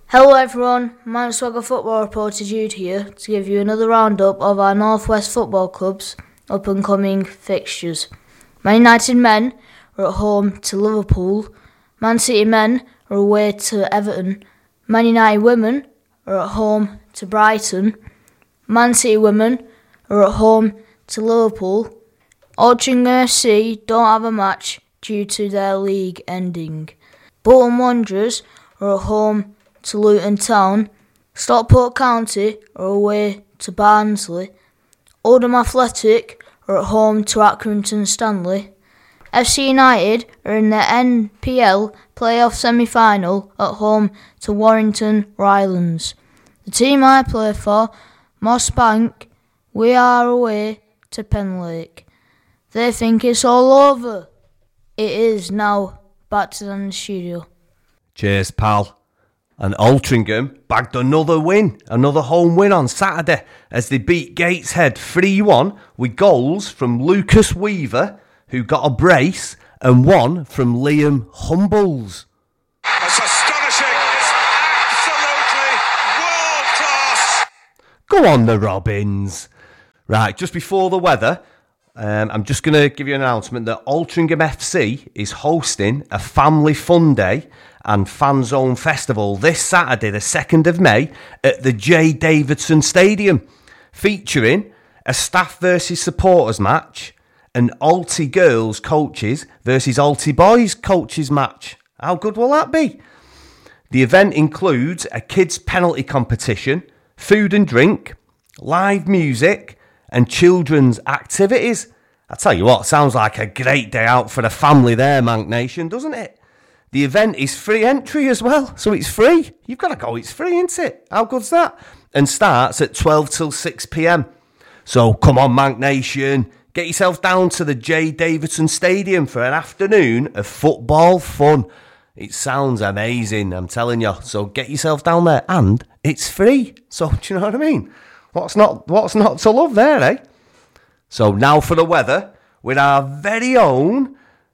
Hello everyone, Manx Swagger Football reporter Jude here to give you another roundup of our North West Football Club's up and coming fixtures. Man United men are at home to Liverpool, Man City men are away to Everton, Man United women are at home to Brighton, Man City women are at home to Liverpool. Altrincham FC don't have a match due to their league ending. Bolton Wanderers are at home to Luton Town, Stockport County are away to Barnsley, Oldham Athletic are at home to Accrington Stanley, FC United are in the NPL playoff semi-final at home to Warrington Rylands. The team I play for, Moss Bank, we are away to Penlake. They think it's all over. It is now. Back to the studio. Cheers, pal. And Altrincham bagged another home win on Saturday as they beat Gateshead 3-1 with goals from Lucas Weaver, who got a brace, and one from Liam Humbles. That's astonishing. It's absolutely world class. Go on, the Robins. Right, just before the weather, I'm just going to give you an announcement that Altrincham FC is hosting a family fun day and fan zone festival this Saturday, the 2nd of May, at the J. Davidson Stadium, featuring a staff versus supporters match, an Alty girls coaches versus Alty boys coaches match. How good will that be? The event includes a kids penalty competition, food and drink, live music, and children's activities. I tell you what, sounds like a great day out for the family there, Manc Nation, doesn't it? The event is free entry as well, so it's free. You've got to go, it's free, isn't it? How good's that? And starts at 12 till 6 p.m. So come on, Manc Nation, get yourself down to the J. Davidson Stadium for an afternoon of football fun. It sounds amazing, I'm telling you. So get yourself down there, and it's free. So do you know what I mean? What's not to love there, eh? So now for the weather with our very own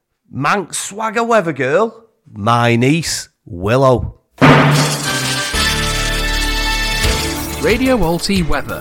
Manx Swagger weather girl, my niece Willow. Radio Alty weather.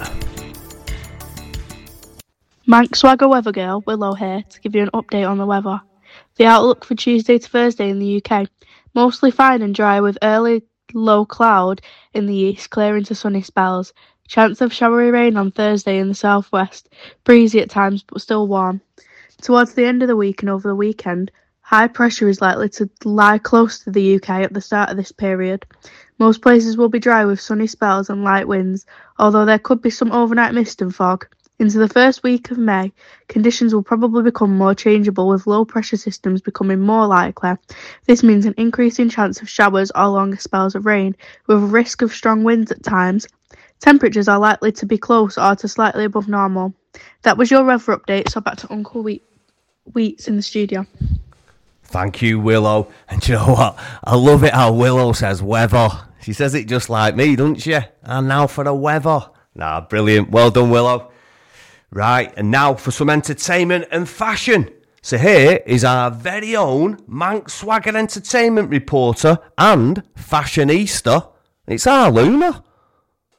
Manx Swagger weather girl Willow here to give you an update on the weather. The outlook for Tuesday to Thursday in the UK: mostly fine and dry with early low cloud in the east, clearing to sunny spells. Chance of showery rain on Thursday in the southwest, breezy at times but still warm. Towards the end of the week and over the weekend, high pressure is likely to lie close to the UK at the start of this period. Most places will be dry with sunny spells and light winds, although there could be some overnight mist and fog. Into the first week of May, conditions will probably become more changeable with low pressure systems becoming more likely. This means an increasing chance of showers or longer spells of rain, with a risk of strong winds at times. Temperatures are likely to be close or to slightly above normal. That was your weather update, so back to Uncle Wheats in the studio. Thank you, Willow. And do you know what? I love it how Willow says weather. She says it just like me, doesn't she? And now for the weather. Nah, brilliant. Well done, Willow. Right, and now for some entertainment and fashion. So here is our very own Manx Swagger entertainment reporter and fashionista. It's our Luna.